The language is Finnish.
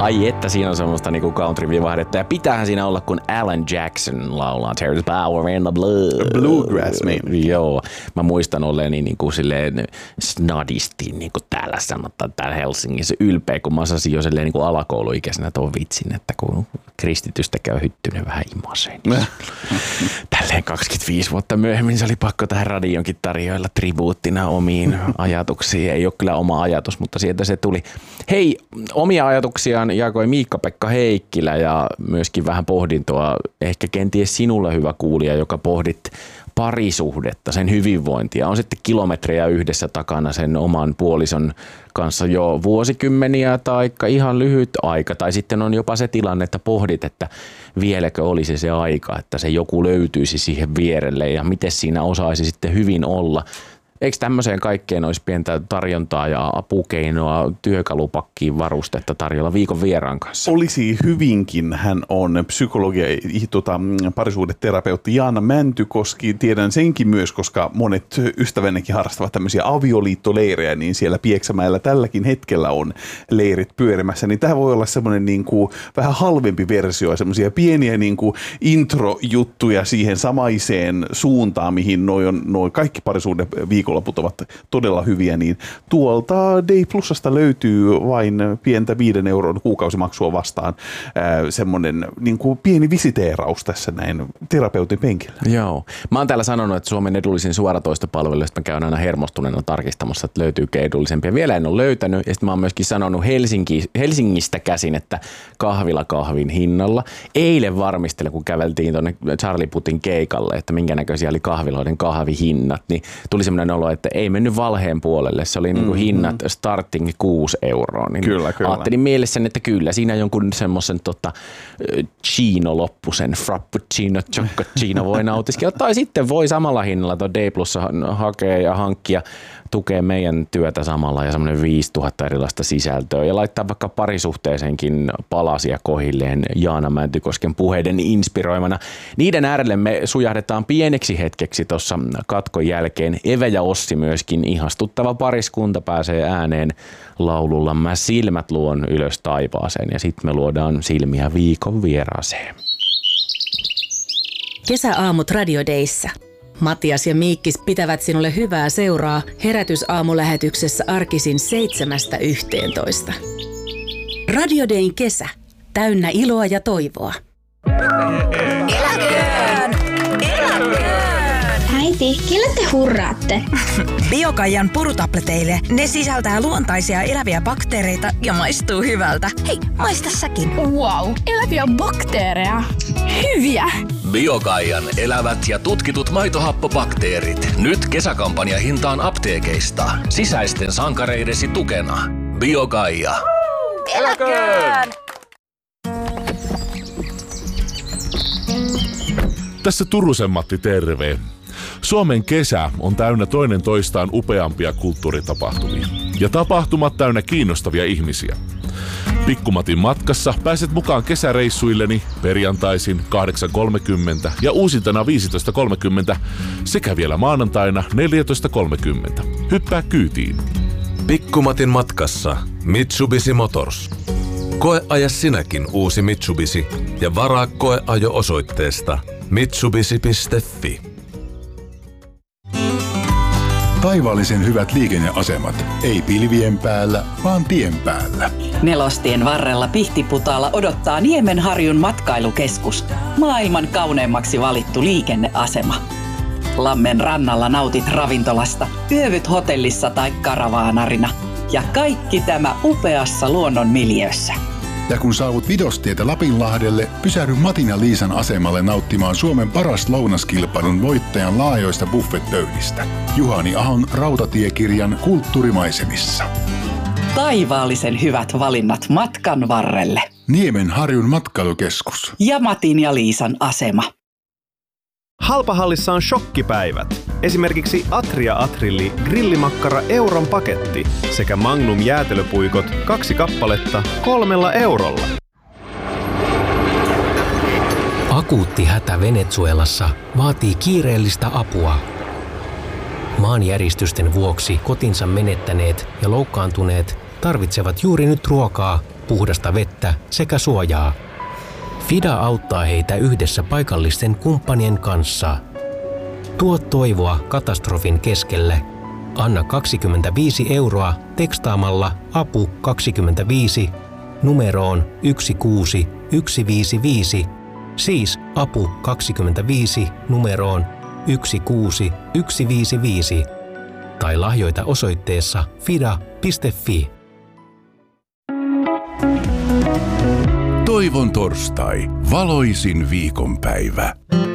Ai että siinä on semmoista niinku country-vivahdetta. Ja pitäähän siinä olla, kun Alan Jackson laulaa There's power in the blood. Bluegrass meininki. Joo. Mä muistan olleeni niinku silleen snadisti, niinku täällä sanotaan täällä Helsingissä ylpeä, kun mä osasin jo silleen niinku alakouluikäisenä tuon vitsin, että kun kristitystä käy hyttynen vähän imaseen. Tälleen 25 vuotta myöhemmin se oli pakko tähän radionkin tarjoilla tribuuttina omiin ajatuksiin. Ei ole kyllä oma ajatus, mutta sieltä se tuli. Hei, omia ajatuksiaan jakoi Miikka-Pekka Heikkilä ja myöskin vähän pohdintoa, ehkä kenties sinulle hyvä kuulija, joka pohdit parisuhdetta, sen hyvinvointia. On sitten kilometrejä yhdessä takana sen oman puolison kanssa jo vuosikymmeniä tai ihan lyhyt aika. Tai sitten on jopa se tilanne, että pohdit, että vieläkö olisi se aika, että se joku löytyisi siihen vierelle ja miten siinä osaisi sitten hyvin olla. Eikö tämmöiseen kaikkeen olisi pientä tarjontaa ja apukeinoa, työkalupakkiin varustetta tarjolla viikon vieraan kanssa? Olisi hyvinkin. Hän on psykologi ja parisuhdeterapeutti Jaana Mäntykoski. Tiedän senkin myös, koska monet ystävännekin harrastavat tämmöisiä avioliittoleirejä, niin siellä Pieksämäellä tälläkin hetkellä on leirit pyörimässä. Niin tämä voi olla semmoinen niin kuin vähän halvempi versio, semmoisia pieniä niin kuin introjuttuja siihen samaiseen suuntaan, mihin noi kaikki parisuhdeviikon loput ovat todella hyviä, niin tuolta Day Plusasta löytyy vain pientä 5 euron kuukausimaksua vastaan semmoinen niin kuin pieni visiteeraus tässä näin terapeutin penkillä. Joo. Mä oon täällä sanonut, että Suomen edullisin suoratoistopalvelu, josta mä käyn aina hermostuneena tarkistamassa, että löytyykö edullisempia. Vielä en ole löytänyt, ja sitten mä oon myöskin sanonut Helsingistä käsin, että kahvila kahvin hinnalla. Eilen varmistelin, kun käveltiin tuonne Charlie Putin keikalle, että minkä näköisiä oli kahviloiden kahvihinnat, niin tuli semmoinen olo, että ei mennyt valheen puolelle. Se oli niinku hinnat starting 6 euroa. Niin kyllä. Ajattelin mielessäni, että kyllä siinä jonkun semmoisen chino loppusen frappuccino, choccocino voi nautiskella. Tai sitten voi samalla hinnalla tuon D Plussa hakea ja hankkia, tukee meidän työtä samalla ja semmoinen 5000 erilaista sisältöä ja laittaa vaikka parisuhteeseenkin palasia kohilleen Jaana Mäntykosken puheiden inspiroimana. Niiden äärelle me sujahdetaan pieneksi hetkeksi tuossa katkon jälkeen. Eve ja Ossi myöskin ihastuttava pariskunta pääsee ääneen laululla Mä silmät luon ylös taivaaseen ja sitten me luodaan silmiä viikon vieraaseen. Kesäaamut Radio Dayssä. Matias ja Miikkis pitävät sinulle hyvää seuraa Herätysaamulähetyksessä arkisin 7–11. Radio Dayn kesä. Täynnä iloa ja toivoa. Eläköön! Eläköön! Äiti, kelle te hurraatte? Biokaijan purutableteille. Ne sisältää luontaisia eläviä bakteereita ja maistuu hyvältä. Hei, maista säkin. Wow, eläviä bakteereja. Hyviä! Biokaijan elävät ja tutkitut maitohappobakteerit. Nyt kesäkampanjahintaan apteekeista. Sisäisten sankareidesi tukena. Biokaija. Eläköön! Tässä Turusen Matti, terve. Suomen kesä on täynnä toinen toistaan upeampia kulttuuritapahtumia. Ja tapahtumat täynnä kiinnostavia ihmisiä. Pikkumatin matkassa pääset mukaan kesäreissuilleni perjantaisin 8.30 ja uusintana 15.30 sekä vielä maanantaina 14.30. Hyppää kyytiin. Pikkumatin matkassa Mitsubishi Motors. Koeaja sinäkin uusi Mitsubishi ja varaa koeajo osoitteesta mitsubishi.fi. Taivaallisen hyvät liikenneasemat. Ei pilvien päällä, vaan tien päällä. Nelostien varrella Pihtiputaalla odottaa Niemenharjun matkailukeskus. Maailman kauneimmaksi valittu liikenneasema. Lammen rannalla nautit ravintolasta, yövyt hotellissa tai karavaanarina. Ja kaikki tämä upeassa luonnon miljöössä. Ja kun saavut Vidostietä Lapinlahdelle, pysähdy Matin ja Liisan asemalle nauttimaan Suomen paras lounaskilpailun voittajan laajoista buffetpöydistä. Juhani Ahon rautatiekirjan Kulttuurimaisemissa. Taivaallisen hyvät valinnat matkan varrelle. Niemenharjun matkailukeskus. Ja Matin ja Liisan asema. Halpahallissa on shokkipäivät. Esimerkiksi Atria Atrilli grillimakkara euron paketti sekä Magnum jäätelöpuikot 2 kappaletta 3 eurolla. Akuutti hätä Venezuelassa vaatii kiireellistä apua. Maanjäristysten vuoksi kotinsa menettäneet ja loukkaantuneet tarvitsevat juuri nyt ruokaa, puhdasta vettä sekä suojaa. FIDA auttaa heitä yhdessä paikallisten kumppanien kanssa. Tuo toivoa katastrofin keskelle. Anna 25 € tekstaamalla apu 25 numeroon 16155, siis apu 25 numeroon 16155, tai lahjoita osoitteessa fida.fi. Toivon torstai, valoisin viikonpäivä.